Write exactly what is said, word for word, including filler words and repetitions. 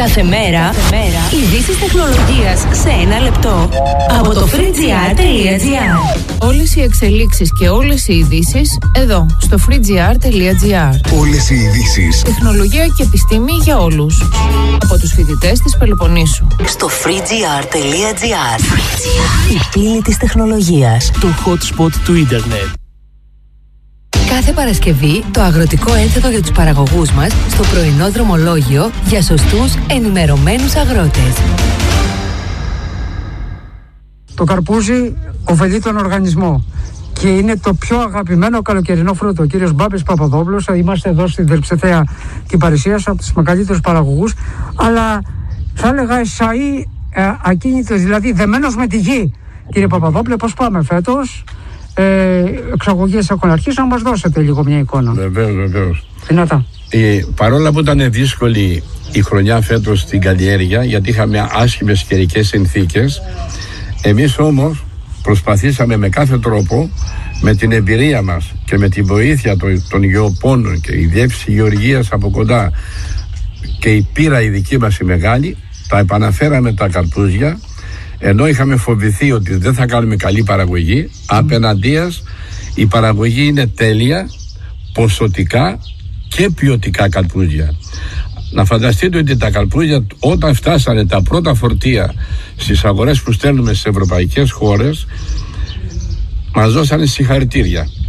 Κάθε μέρα, κάθε μέρα ειδήσεις τεχνολογίας σε ένα λεπτό. Από το freegr τελεία gr. Όλες οι εξελίξεις και όλες οι ειδήσεις εδώ, στο freegr τελεία gr. Όλες οι ειδήσεις. Τεχνολογία και επιστήμη για όλους. Από τους φοιτητές της Πελοποννήσου. Στο freegr τελεία gr. Η πύλη της τεχνολογίας. Το hot spot του ίντερνετ. Κάθε Παρασκευή το αγροτικό ένθετο για τους παραγωγούς μας στο πρωινό δρομολόγιο για σωστούς, ενημερωμένους αγρότες. Το καρπούζι ωφελεί τον οργανισμό και είναι το πιο αγαπημένο καλοκαιρινό φρούτο. Ο κύριος Μπάμπης Παπαδόπουλος, είμαστε εδώ στην Τερψεθέα και Παρισίας, από τους μεγαλύτερους παραγωγούς, αλλά θα έλεγα εσαΐ ε, ακίνητος, δηλαδή δεμένος με τη γη. Κύριε Παπαδόπουλε, πώς πάμε φέτος? Ε, εξαγωγές έχουν αρχίσει, να μας δώσετε λίγο μια εικόνα. Βεβαίως, βεβαίως. Δυνατά. Ε, παρόλα που ήταν δύσκολη η χρονιά φέτος στην καλλιέργεια, γιατί είχαμε άσχημες καιρικές συνθήκες, εμείς όμως προσπαθήσαμε με κάθε τρόπο, με την εμπειρία μας και με τη βοήθεια των, των γεωπόνων και η διεύθυνση γεωργίας από κοντά και η πείρα η δική μας η μεγάλη, τα επαναφέραμε τα καρπούζια, ενώ είχαμε φοβηθεί ότι δεν θα κάνουμε καλή παραγωγή. Απέναντίας η παραγωγή είναι τέλεια, ποσοτικά και ποιοτικά καρπούζια. Να φανταστείτε ότι τα καρπούζια, όταν φτάσανε τα πρώτα φορτία στις αγορές που στέλνουμε στις ευρωπαϊκές χώρες, μας δώσανε συγχαρητήρια.